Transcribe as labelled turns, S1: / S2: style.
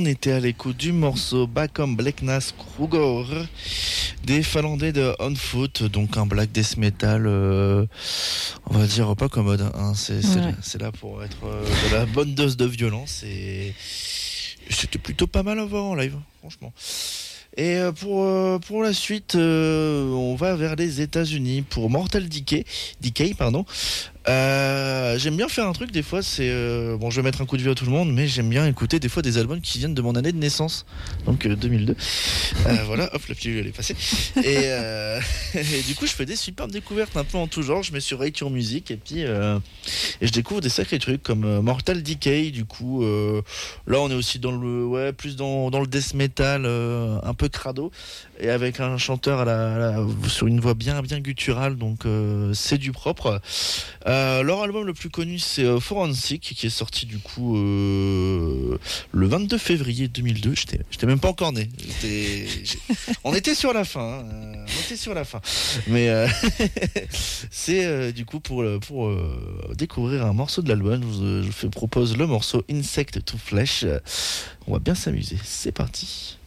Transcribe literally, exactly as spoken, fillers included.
S1: était à l'écoute du morceau Bakom Blacknas Kruger des Finlandais de On Foot, donc un black death metal, euh, on va dire pas commode. Hein, c'est, c'est,
S2: ouais.
S1: c'est là pour être euh, de la bonne dose de violence et c'était plutôt pas mal à voir en live, franchement. Et pour, pour la suite, euh, on va vers les États-Unis pour Mortal Decay, Decay pardon. Euh, j'aime bien faire un truc des fois, c'est euh, bon, je vais mettre un coup de vieux à tout le monde, mais j'aime bien écouter des fois des albums qui viennent de mon année de naissance, donc euh, deux mille deux. Euh, voilà, hop, la pilule elle est passée. Et, euh, et du coup, je fais des superbes découvertes un peu en tout genre. Je mets sur Rate Your Music et puis euh, et je découvre des sacrés trucs comme euh, Mortal Decay. Du coup, euh, là, on est aussi dans le ouais, plus dans dans le death metal, euh, un peu crado, et avec un chanteur à la, à la sur une voix bien bien gutturale, donc euh, c'est du propre. Euh, leur album le plus connu c'est euh, Forensic qui est sorti du coup euh, le vingt-deux février deux mille deux. J'étais, j'étais même pas encore né. J'étais, j'ai... On était sur la fin. Hein. On était sur la fin. Mais euh, c'est euh, du coup pour, pour euh, découvrir un morceau de l'album, je vous, je vous propose le morceau Insect to Flesh. On va bien s'amuser. C'est parti.